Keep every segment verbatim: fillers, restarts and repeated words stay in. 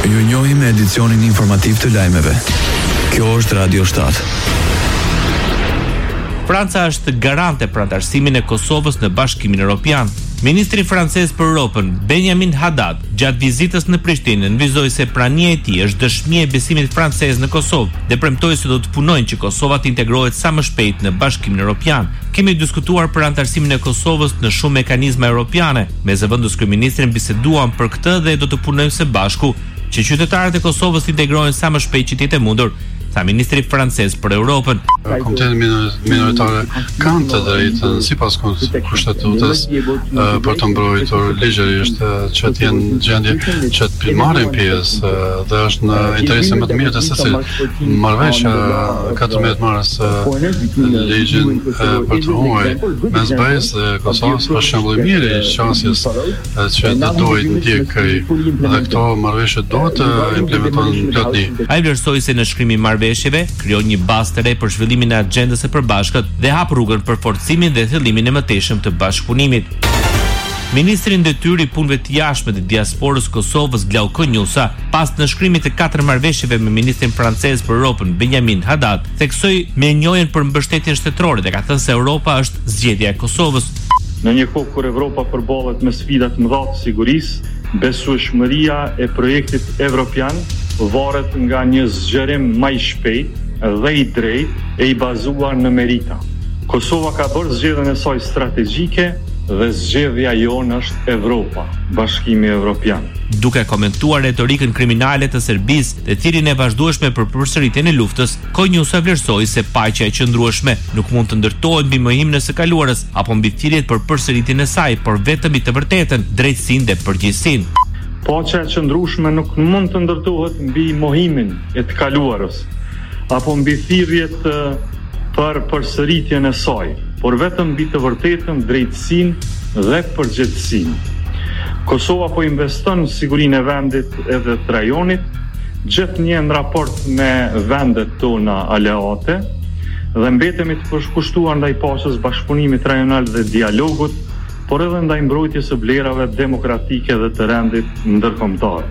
Ju njohim me edicionin informativ të lajmeve. Kjo është Radio shtat. Franca është garante për antarësimin e Kosovës në Bashkimin Evropian. Ministri francez për Europën, Benjamin Haddad, gjatë vizitës në Prishtinë, nënvizoi se prania e tij është dëshmi e besimit francez në Kosovë dhe premtoi se do të punojnë që Kosova të integrohet sa më shpejt në Bashkimin Evropian. Kemi diskutuar për antarësimin e Kosovës në shumë mekanizma evropiane. Me zëvendës kryeministrin biseduam për këtë dhe do të punojmë së bashku që qytetarët e Kosovës të integrohen sa më shpejt që të jetë mundur, tha ministri francez për Europën. Komiteti minoritare kanë të drejtën sipas kushtetutës për të mbrojtur ligjërisht që të jenë gjendje që të marrin pjesë dhe është në interesin më të mirë të secilit. Marrëveshja katërmbëdhjetë mars ligjin për të huaj mes B E S dhe Kosovës është shembull i mirë i qasjes që do duhet ndjekej dhe këto marrëveshje duhet të implementohen plotësi. Ai vlerësoi se në shkrimin e marrëveshjeve krijon një bazë të re për zhvillimin e agjendës së përbashkët dhe hap rrugën për forcimin dhe thillimin e mëtejshëm të bashkëpunimit. Ministri i detyrë i punëve të jashtme të diasporës Kosovës, Glauko Njusa, pas në shkrimit të katër marrëveshjeve me ministrin francez për Europën, Benjamin Haddad, theksoi mirënjohjen për mbështetjen shtetërore dhe ka thënë se Europa është zgjedhja e Kosovës. Në një kohë kur Evropa përballet me sfida të mëdha të sigurisë, besueshmëria e projektit evropian varet nga një zgjerim më i shpejtë dhe i drejtë e i bazuar në merita. Kosova ka bërë zgjedhjen e saj strategjike dhe zgjedhja jonë është Evropa, Bashkimi Evropian. Duke komentuar retorikën kriminale të Serbisë dhe thirrjen e vazhdueshme për përsëritjen e luftës, Konjusa vlerësoi se paqja e qëndrueshme nuk mund të ndërtohet mbi mohimin e së kaluarës apo mbi thirrjet për përsëritjen e saj, por vetëm mbi të vërtetën, drejtësinë dhe përgjegjësinë. Paqja e qëndrueshme nuk mund të ndërtohet mbi mohimin e të kaluarës apo mbi thirrjet për përsëritjen e saj, por vetëm mbi të vërtetën, drejtësinë dhe përgjegjësinë. Kosova po investon në sigurinë e vendit edhe të rajonit, gjithnjë në raport me vendet tona aleate dhe mbetemi të përkushtuar ndaj paqes, bashkëpunimit rajonal dhe dialogut, por edhe ndaj mbrojtjes së vlerave demokratike dhe të rendit ndërkombëtar.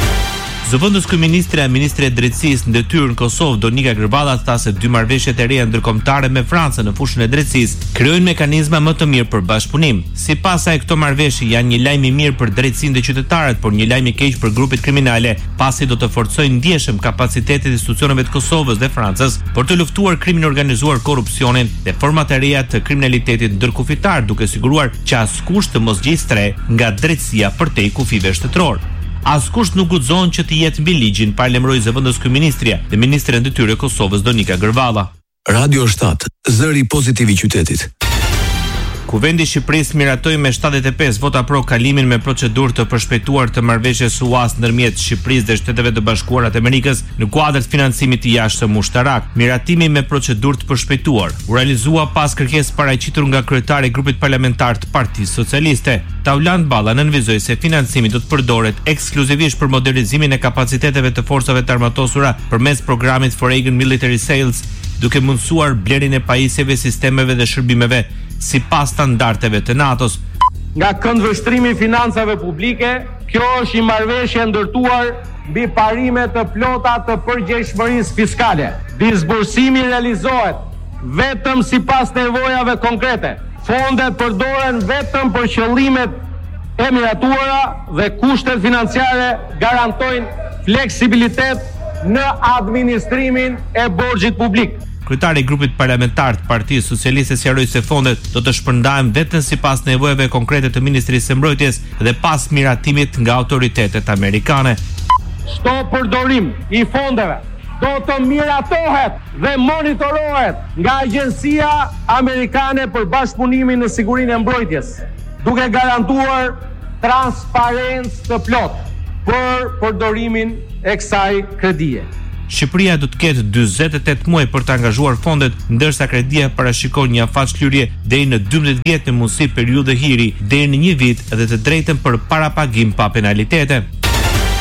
Zëvendës kryeministra e Ministrit e Drejtësisë në detyrë në Kosovë, Donika Grballa, tha se dy marrëveshjet e reja ndërkombëtare me Francën në fushën e drejtësisë krijojnë mekanizma më të mirë për bashkëpunim. Sipas saj, këto marrëveshje janë një lajm i mirë për drejtësinë dhe qytetarët, por një lajm i keq për grupet kriminale, pasi do të forcojnë ndjeshëm kapacitetet e institucioneve të Kosovës dhe Francës për të luftuar krimin organizuar, korrupsionin dhe format e reja të kriminalitetit ndërkufitar, duke siguruar që askush të mos gjejë stre nga drejtësia përtej kufive shtetëror. Askush nuk guxon që të jetë mbi ligjin, parlemëroi zëvendës kryeministria dhe ministri i detyrë e Kosovës, Donika Grballa. Radio shtat, zëri pozitiv i qytetit. Kuvendi i Shqipërisë miratoi me shtatëdhjetë e pesë vota pro kalimin me procedurë të përshpejtuar të marrëveshjes U A S ndërmjet Shqipërisë dhe Shteteve të Bashkuara të Amerikës në kuadër të financimit të jashtëm ushtarak. Miratimi me procedurë të përshpejtuar u realizua pas kërkesë paraqitur nga kryetari i grupit parlamentar të Partisë Socialiste. Tauland Balla nënvizoi se financimi do të përdoret ekskluzivisht për modernizimin e kapaciteteve të forcave të armatosura përmes programit Foreign Military Sales, duke mundësuar blerjen e pajisjeve, sistemeve dhe shërbimeve sipas standardeve të NATO-s. Nga këndvështrimi i financave publike, kjo është një marrëveshje ndërtuar mbi parime të plota të përgjegjshmërisë fiskale. Disbursimi realizohet vetëm sipas nevojave konkrete. Fondet përdoren vetëm për qëllimet e miratuara dhe kushtet financiare garantojnë fleksibilitet në administrimin e borxhit publik. Kryetari i grupit parlamentar të Partisë Socialiste sqaroi se fondet do të shpërndahen vetëm sipas nevojave konkrete të Ministrisë së Mbrojtjes dhe pas miratimit nga autoritetet amerikane. Çdo përdorim i fondeve do të miratohet dhe monitorohet nga Agjencia Amerikane për Bashkëpunimin në Sigurinë e Mbrojtjes, duke garantuar transparencë të plotë për përdorimin e kësaj kredie. Shqipëria do të ketë dyzet e tetë muaj për të angazhuar fondet, ndërsa kredia parashikon një afaqshlyerje deri në dymbëdhjetë vjet në mundësi periudhë hiri deri në një vit dhe të drejtën për parapagim pa penalitete.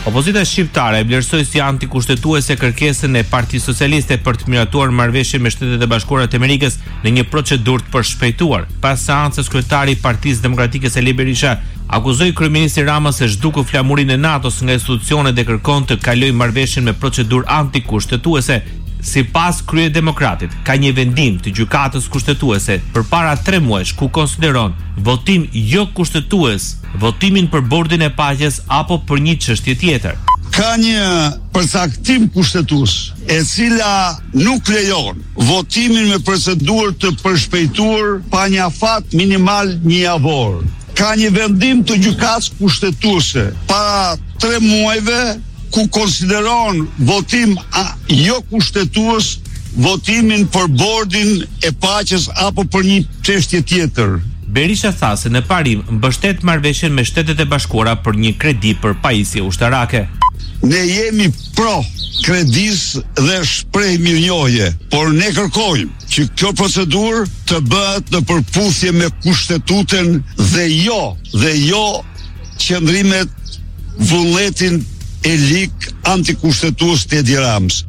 Opozita shqiptare e vlerësoi si antikushtetuese kërkesën e Partisë Socialiste për të miratuar marrëveshjen me Shtetet e Bashkuara të Amerikës në një procedurë të përshpejtuar. Pas seancës, kryetari i Partisë Demokratike Sali Berisha akuzoi kryeministin Rama se zhduku flamurinë e NATO-s nga institucionet dhe kërkon të kalojë marrëveshjen me procedurë antikushtetuese. Sipas Kryedemokratit, ka një vendim të gjykatës kushtetuese përpara tre muajsh ku konsideron votim jo kushtetues, votimin për bordin e paqes apo për një çështje tjetër. Ka një përcaktim kushtetues e cila nuk lejon votimin me procedurë të përshpejtuar pa një afat minimal një javor. Ka një vendim të gjykatës kushtetuese para tre muajve ku konsideron votim a, jo kushtetues votimin për bordin e paqes apo për një çështje tjetër. Berisha tha se në parim mbështet marrëveshjen me Shtetet e Bashkuara për një kredi për pajisje ushtarake. Ne jemi pro kredis dhe shpreh mirënjohje, por ne kërkojmë që kjo procedurë të bëhet në përputhje me kushtetutën dhe jo, dhe jo qëndrimet vullnetin e lik antikushtetues të Edi Ramës.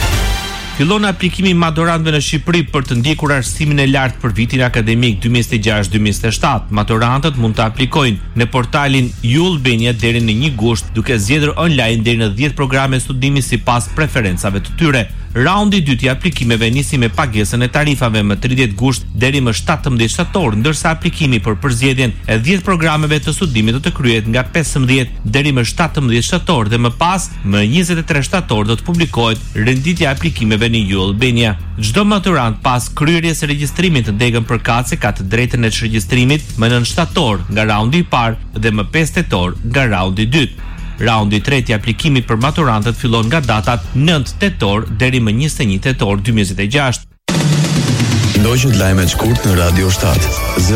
Fillon aplikimi i maturantëve në Shqipëri për të ndjekur arsimin e lartë për vitin akademik dy mijë e gjashtë dy mijë e shtatë. Maturantët mund të aplikojnë në portalin YouAlbania deri në një gusht, duke zgjedhur online deri në dhjetë programe studimi sipas preferencave të tyre. Raundi i dytë i aplikimeve nisi me pagesën e tarifave më tridhjetë gusht deri më shtatëmbëdhjetë shtator, ndërsa aplikimi për përzgjedhjen e dhjetë programeve të studimit do të kryhet nga pesëmbëdhjetë deri më shtatëmbëdhjetë shtator dhe më pas më njëzet e tre shtator do të publikohet renditja e aplikimeve në YouAlbania. Çdo maturant pas kryerjes së regjistrimit të degën përkatëse ka të drejtën e regjistrimit më nëntë shtator nga raundi i parë dhe më pesë tetor nga raundi i dytë. Raundi i tretë i aplikimit për maturantët fillon nga datat nëntë tetor deri më njëzet e një tetor dy mijë e gjashtë. Ndoqët lajmet shkurt në Radio shtatë.